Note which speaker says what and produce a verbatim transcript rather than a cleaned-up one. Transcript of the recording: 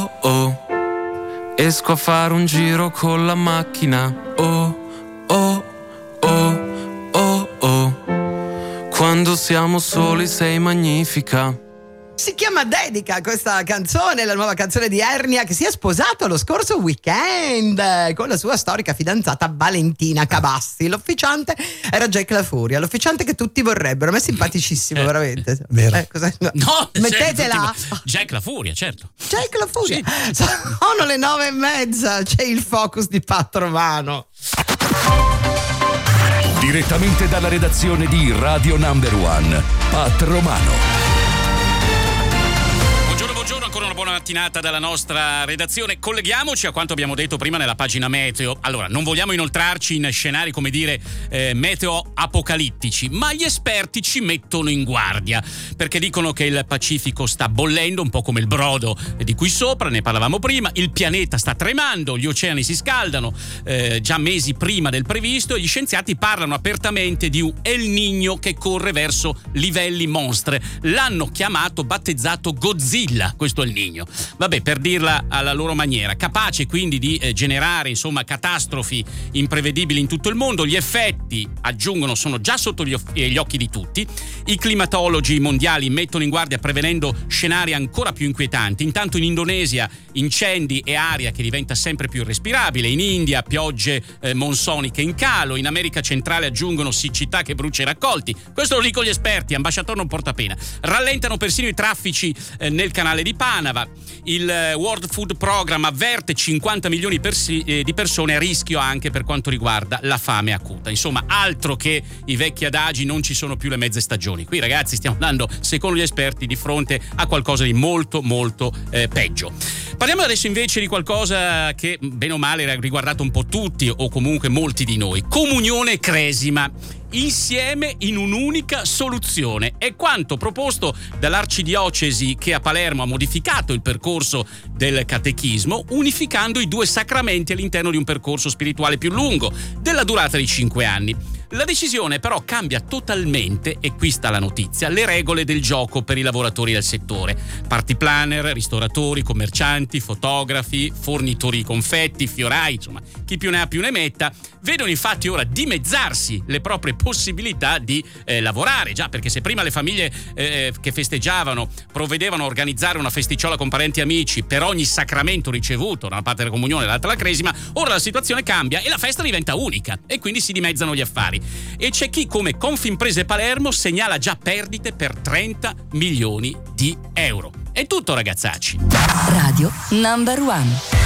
Speaker 1: oh, esco a fare un giro con la macchina. Oh, oh, oh, oh, oh, quando siamo soli sei magnifica.
Speaker 2: Si chiama Dedica questa canzone, la nuova canzone di Ernia, che si è sposato lo scorso weekend con la sua storica fidanzata Valentina Cabassi. L'officiante era Jack La Furia, l'officiante che tutti vorrebbero. A me è simpaticissimo,
Speaker 3: eh,
Speaker 2: veramente.
Speaker 3: Vero.
Speaker 2: Eh, cosa...
Speaker 3: No,
Speaker 2: mettetela.
Speaker 3: Certo, Jack La Furia, certo.
Speaker 2: Jack La Furia.
Speaker 3: Sì.
Speaker 2: Sono le nove e mezza, c'è il focus di Pat Romano.
Speaker 4: Direttamente dalla redazione di Radio Number One, Pat Romano.
Speaker 3: Buongiorno, ancora una buona mattinata dalla nostra redazione. Colleghiamoci a quanto abbiamo detto prima nella pagina meteo. Allora, non vogliamo inoltrarci in scenari, come dire, eh, meteo apocalittici, ma gli esperti ci mettono in guardia, perché dicono che il Pacifico sta bollendo, un po' come il brodo di qui sopra, ne parlavamo prima, il pianeta sta tremando, gli oceani si scaldano, eh, già mesi prima del previsto, e gli scienziati parlano apertamente di un El Niño che corre verso livelli monstre. L'hanno chiamato, battezzato Godzilla, questo è il Niño. Vabbè, per dirla alla loro maniera, capace quindi di eh, generare insomma catastrofi imprevedibili in tutto il mondo. Gli effetti, aggiungono, sono già sotto gli, off- gli occhi di tutti. I climatologi mondiali mettono in guardia prevedendo scenari ancora più inquietanti. Intanto in Indonesia incendi e aria che diventa sempre più irrespirabile, in India piogge eh, monsoniche in calo, in America centrale aggiungono siccità che brucia i raccolti. Questo lo dicono gli esperti, ambasciatore non porta pena. Rallentano persino i traffici eh, nel canale di Panama. Il World Food Program avverte cinquanta milioni persi- eh, di persone a rischio anche per quanto riguarda la fame acuta. Insomma, altro che i vecchi adagi, non ci sono più le mezze stagioni. Qui, ragazzi, stiamo andando, secondo gli esperti, di fronte a qualcosa di molto molto eh, peggio. Parliamo adesso invece di qualcosa che bene o male ha riguardato un po' tutti, o comunque molti di noi. Comunione e Cresima, insieme in un'unica soluzione. È quanto proposto dall'arcidiocesi che a Palermo ha modificato il percorso del catechismo, unificando i due sacramenti all'interno di un percorso spirituale più lungo, della durata di cinque anni. La decisione però cambia totalmente, e qui sta la notizia, le regole del gioco per i lavoratori del settore. Party planner, ristoratori, commercianti, fotografi, fornitori di confetti, fiorai, insomma, chi più ne ha più ne metta, vedono infatti ora dimezzarsi le proprie possibilità di eh, lavorare. Già, perché se prima le famiglie eh, che festeggiavano provvedevano a organizzare una festicciola con parenti e amici per ogni sacramento ricevuto, da una parte la comunione e dall'altra la cresima, ora la situazione cambia e la festa diventa unica e quindi si dimezzano gli affari. E c'è chi, come Confimprese Palermo, segnala già perdite per trenta milioni di euro. È tutto, ragazzacci.
Speaker 5: Radio Number One.